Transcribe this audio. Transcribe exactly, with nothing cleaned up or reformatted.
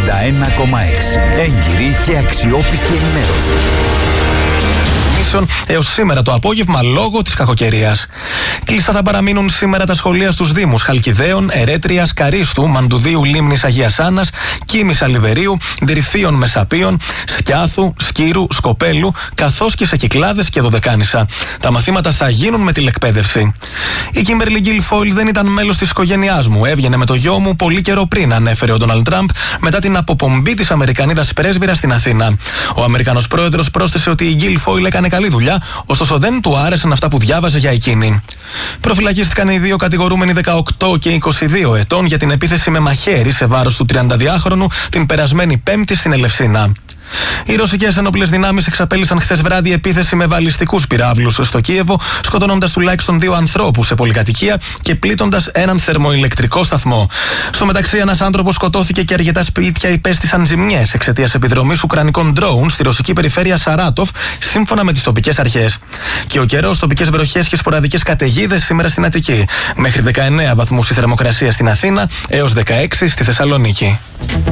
ενενήντα ένα κόμμα έξι. Έγκυρη και αξιόπιστη ενημέρωση. Έως σήμερα το απόγευμα λόγω της κακοκαιρίας. Κλειστά θα παραμείνουν σήμερα τα σχολεία στους Δήμους Χαλκιδαίων, Ερέτριας, Καρίστου, Μαντουδίου, Λίμνης Αγίας Άννας, Κίμης Αλιβερίου, Ντριφίων Μεσαπίων, Σκιάθου, Σκύρου, Σκοπέλου, καθώς και σε Κυκλάδες και Δωδεκάνησα. Τα μαθήματα θα γίνουν με τηλεκπαίδευση. Η Κίμπερλι Γκίλφοιλ δεν ήταν μέλος της οικογένειάς μου. Έβγαινε με το γιο μου πολύ καιρό πριν, ανέφερε ο Ντόναλντ Τραμπ μετά την αποπομπή της Αμερικανίδας πρέσβυρας στην Αθήνα. Ο Αμερικανός πρόεδρος πρόσθεσε ότι η Γκίλφοιλ έκανε καλή δουλειά, ωστόσο δεν του άρεσαν αυτά που διάβαζε για εκείνη. Προφυλακίστηκαν οι δύο κατηγορούμενοι δεκαοκτώ και είκοσι δύο ετών για την επίθεση με μαχαίρι σε βάρος του τριανταδυάχρονου την περασμένη Πέμπτη στην Ελευσίνα. Οι ρωσικές ενόπλες δυνάμεις εξαπέλυσαν χθες βράδυ επίθεση με βαλιστικούς πυράβλους στο Κίεβο, σκοτώνοντας τουλάχιστον δύο ανθρώπους σε πολυκατοικία και πλήττοντας έναν θερμοηλεκτρικό σταθμό. Στο μεταξύ, ένας άνθρωπος σκοτώθηκε και αρκετά σπίτια υπέστησαν ζημιές εξαιτίας επιδρομής ουκρανικών ντρόουν στη ρωσική περιφέρεια Σαράτοφ, σύμφωνα με τις τοπικές αρχές. Και ο καιρός, τοπικές βροχές και σποραδικές καταιγίδες σήμερα στην Αττική. Μέχρι δεκαεννέα βαθμούς η θερμοκρασία στην Αθήνα, έως δεκαέξι στη Θεσσαλονίκη.